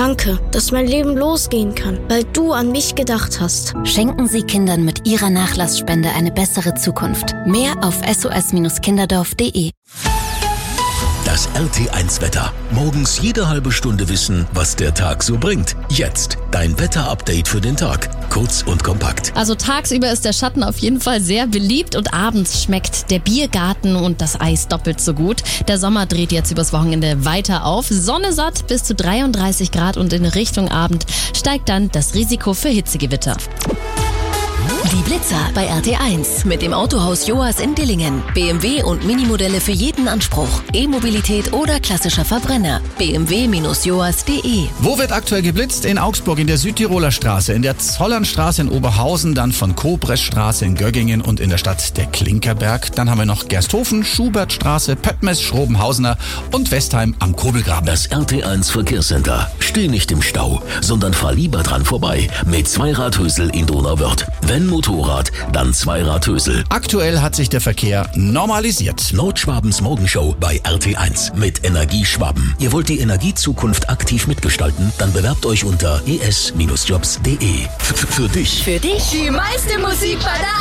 Danke, dass mein Leben losgehen kann, weil du an mich gedacht hast. Schenken Sie Kindern mit Ihrer Nachlassspende eine bessere Zukunft. Mehr auf sos-kinderdorf.de. Das RT1-Wetter. Morgens jede halbe Stunde wissen, was der Tag so bringt. Jetzt dein Wetter-Update für den Tag. Kurz und kompakt. Also tagsüber ist der Schatten auf jeden Fall sehr beliebt und abends schmeckt der Biergarten und das Eis doppelt so gut. Der Sommer dreht jetzt übers Wochenende weiter auf. Sonne satt bis zu 33 Grad und in Richtung Abend steigt dann das Risiko für Hitzegewitter. Die Blitzer bei RT1 mit dem Autohaus Joas in Dillingen. BMW und Minimodelle für jeden Anspruch. E-Mobilität oder klassischer Verbrenner. bmw-joas.de. Wo wird aktuell geblitzt? In Augsburg in der Südtiroler Straße, in der Zollernstraße in Oberhausen, dann von Kobreschstraße in Göggingen und in der Stadt der Klinkerberg. Dann haben wir noch Gersthofen, Schubertstraße, Pöttmes, Schrobenhausener und Westheim am Kobelgraben. Das RT1 Verkehrscenter. Steh nicht im Stau, sondern fahr lieber dran vorbei mit Zweiradhösel in Donauwörth. Wenn Motorrad, dann Zweiradhösel. Aktuell hat sich der Verkehr normalisiert. Nordschwabens Morgenshow bei RT1 mit Energieschwaben. Ihr wollt die Energiezukunft aktiv mitgestalten? Dann bewerbt euch unter es-jobs.de. Für dich. Für dich. Die meiste Musik bei der